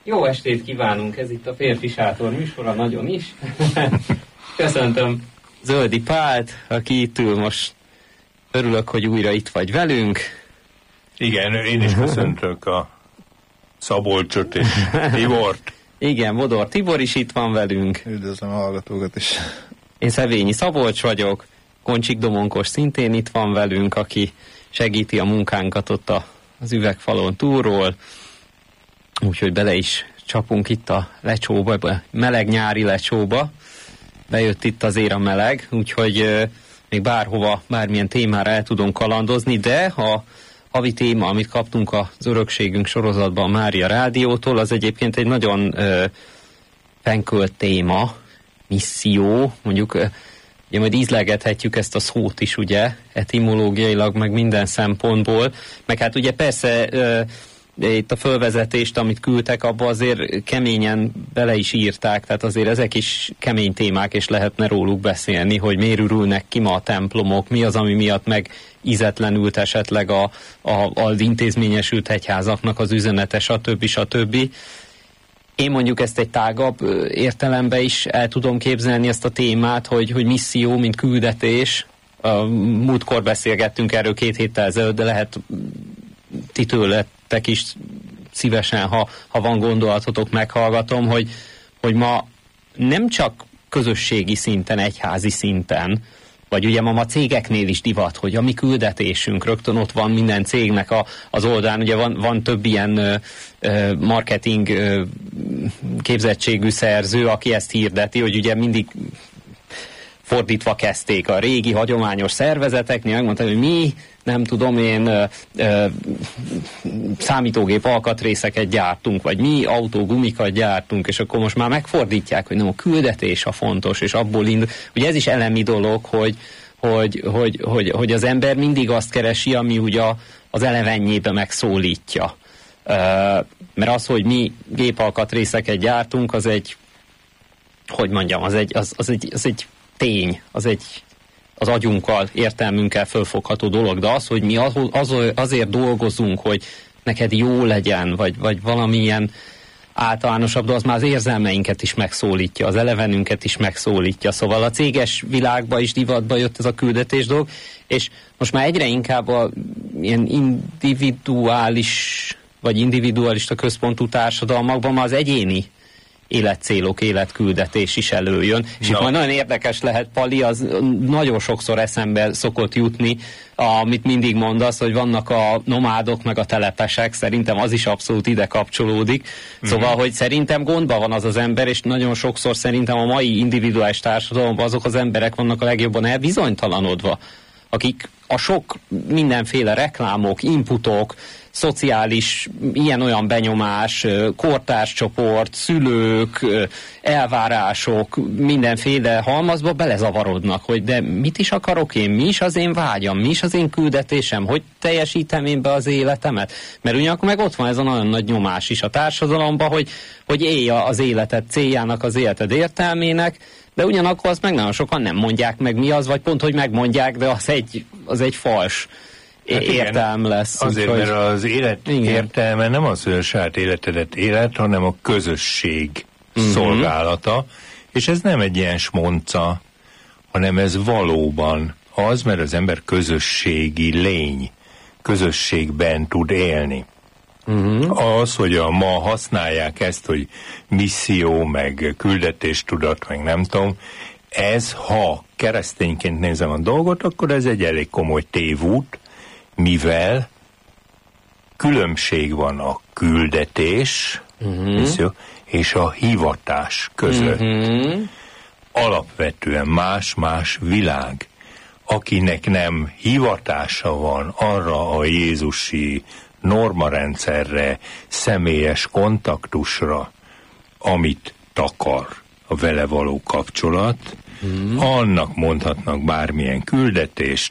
Jó estét kívánunk, ez itt a Férfi Sátor műsora, nagyon is. Köszöntöm Zöldi Pált, aki itt ül most. Örülök, hogy újra itt vagy velünk. Igen, én is köszöntök a Szabolcsot és Tibort. Igen, Bodor Tibor is itt van velünk. Üdvözlöm a hallgatókat is. Én Szevényi Szabolcs vagyok, Koncsik Domonkos szintén itt van velünk, aki segíti a munkánkat ott az üvegfalon túlról. Úgyhogy bele is csapunk itt a lecsóba, meleg nyári lecsóba. Bejött itt azért a meleg, úgyhogy még bárhova, bármilyen témára el tudunk kalandozni, de a havi téma, amit kaptunk az Örökségünk sorozatban a Mária Rádiótól, az egyébként egy nagyon fenkölt téma, misszió, mondjuk ugye majd ízlegethetjük ezt a szót is, ugye, etimológiailag, meg minden szempontból, meg hát ugye persze itt a fölvezetést, amit küldtek, abba azért keményen bele is írták, tehát azért ezek is kemény témák, és lehetne róluk beszélni, hogy miért ürülnek ki ma a templomok, mi az, ami miatt meg ízetlenült esetleg az intézményesült egyházaknak az üzenete, stb. Én mondjuk ezt egy tágabb értelemben is el tudom képzelni ezt a témát, hogy misszió, mint küldetés. Múltkor beszélgettünk erről 2 héttel ezelőtt, de lehet ti tőletek is szívesen, ha van gondolatotok, meghallgatom, hogy ma nem csak közösségi szinten, egyházi szinten, vagy ugye ma cégeknél is divat, hogy a mi küldetésünk, rögtön ott van minden cégnek az oldalán, ugye van több ilyen marketing képzettségű szerző, aki ezt hirdeti, hogy ugye mindig fordítva kezdték a régi, hagyományos szervezeteknél, megmondták, hogy mi, nem tudom én, számítógép alkatrészeket gyártunk, vagy mi autógumikat gyártunk, és akkor most már megfordítják, hogy nem, a küldetés a fontos, és abból indul. Ugye ez is elemi dolog, hogy az ember mindig azt keresi, ami ugye az elevenjébe megszólítja. Mert az, hogy mi gépalkatrészeket gyártunk, az egy, hogy mondjam, az egy tény, az agyunkkal, értelmünkkel fölfogható dolog, de az, hogy mi azért dolgozunk, hogy neked jó legyen, vagy valamilyen általánosabb, de az már az érzelmeinket is megszólítja, az elevenünket is megszólítja. Szóval a céges világba is divatba jött ez a küldetés dolog, és most már egyre inkább ilyen individualista központú társadalmakban már az egyéni életcélok, életküldetés is előjön. És itt majd nagyon érdekes lehet, Pali, az nagyon sokszor eszembe szokott jutni, amit mindig mondasz, hogy vannak a nomádok, meg a telepesek, szerintem az is abszolút ide kapcsolódik. Szóval, hogy szerintem gondban van az ember, és nagyon sokszor szerintem a mai individuális társadalomban azok az emberek vannak a legjobban elbizonytalanodva, akik a sok mindenféle reklámok, inputok, szociális ilyen-olyan benyomás, kortárscsoport, szülők, elvárások, mindenféle halmazba belezavarodnak, hogy de mit is akarok én, mi is az én vágyam, mi is az én küldetésem, hogy teljesítem én be az életemet. Mert ugyanakkor meg ott van ez a nagyon nagy nyomás is a társadalomban, hogy élj az életed céljának, az életed értelmének, de ugyanakkor azt meg nagyon sokan nem mondják meg mi az, vagy pont, hogy megmondják, de az egy fals értelme lesz. Azért, mert az élet értelme nem az, hogy a saját életedet élet, hanem a közösség szolgálata, és ez nem egy ilyen smonca, hanem ez valóban az, mert az ember közösségi lény, közösségben tud élni. Az, hogy ma használják ezt, hogy misszió, meg küldetéstudat, meg nem tudom, ez, ha keresztényként nézem a dolgot, akkor ez egy elég komoly tévút, mivel különbség van a küldetés misszió, és a hivatás között. Alapvetően más-más világ. Akinek nem hivatása van arra a jézusi normarendszerre, személyes kontaktusra, amit takar a vele való kapcsolat, annak mondhatnak bármilyen küldetést,